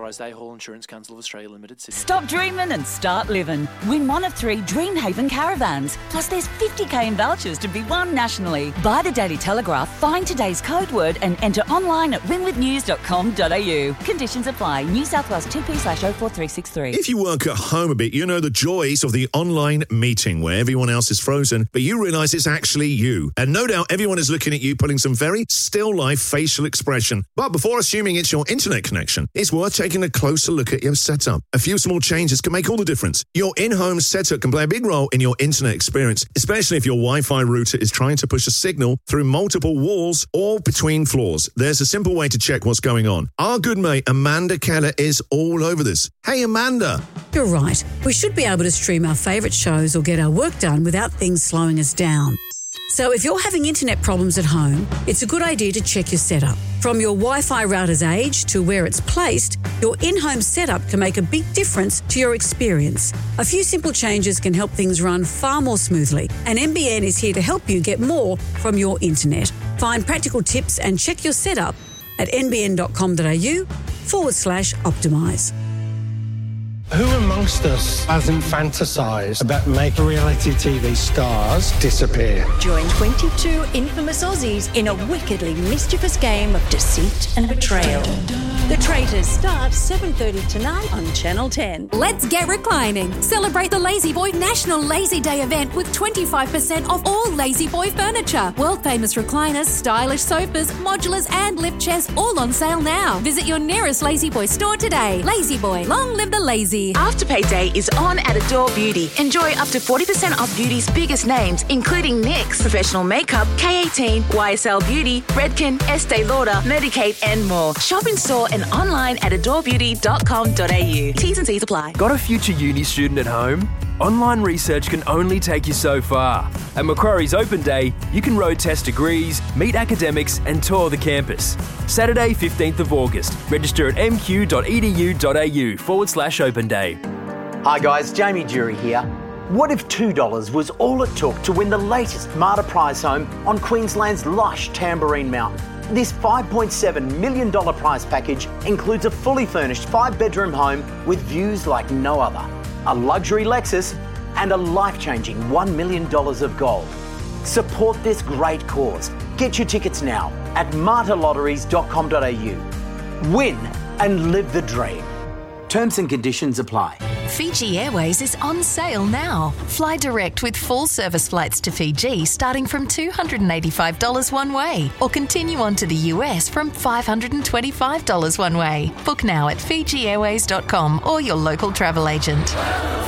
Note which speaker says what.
Speaker 1: Authorised A-Hall Insurance Council of Australia Limited, Sydney.
Speaker 2: Stop dreaming and start living. Win one of 3 Dreamhaven caravans. Plus there's 50k in vouchers to be won nationally. Buy the Daily Telegraph, find today's code word and enter online at winwithnews.com.au. Conditions apply. New South Wales 2P/04363.
Speaker 3: If you work at home a bit, you know the joys of the online meeting where everyone else is frozen, but you realise it's actually you. And no doubt everyone is looking at you putting some very still life facial expression. But before assuming it's your internet connection, it's worth taking a closer look at your setup. A few small changes can make all the difference. Your in-home setup can play a big role in your internet experience, especially if your Wi-Fi router is trying to push a signal through multiple walls or between floors. There's a simple way to check what's going on. Our good mate Amanda Keller is all over this. Hey Amanda!
Speaker 4: You're right. We should be able to stream our favourite shows or get our work done without things slowing us down. So if you're having internet problems at home, it's a good idea to check your setup. From your Wi-Fi router's age to where it's placed, your in-home setup can make a big difference to your experience. A few simple changes can help things run far more smoothly, and NBN is here to help you get more from your internet. Find practical tips and check your setup at nbn.com.au/optimise.
Speaker 5: Who amongst us hasn't fantasised about making reality TV stars disappear?
Speaker 6: Join 22 infamous Aussies in a wickedly mischievous game of deceit and betrayal. The Traitors starts 7:30 tonight on Channel 10.
Speaker 7: Let's get reclining. Celebrate the Lazy Boy National Lazy Day event with 25% off all Lazy Boy furniture. World-famous recliners, stylish sofas, modulars and lift chairs all on sale now. Visit your nearest Lazy Boy store today. Lazy Boy, long live the lazy.
Speaker 8: Afterpay Day is on at Adore Beauty. Enjoy up to 40% off beauty's biggest names, including NYX, Professional Makeup, K18, YSL Beauty, Redken, Estee Lauder, Medik8 and more. Shop in store and online at adorebeauty.com.au. T's and C's apply.
Speaker 9: Got a future uni student at home? Online research can only take you so far. At Macquarie's Open Day, you can road test degrees, meet academics and tour the campus. Saturday, 15th of August. Register at mq.edu.au/Open Day.
Speaker 10: Hi guys, Jamie Jury here. What if $2 was all it took to win the latest Marta prize home on Queensland's lush Tamborine Mountain? This $5.7 million prize package includes a fully furnished 5-bedroom home with views like no other, a luxury Lexus and a life-changing $1 million of gold. Support this great cause. Get your tickets now at martalotteries.com.au. Win and live the dream. Terms and conditions apply.
Speaker 8: Fiji Airways is on sale now. Fly direct with full service flights to Fiji starting from $285 one way, or continue on to the US from $525 one way. Book now at FijiAirways.com or your local travel agent.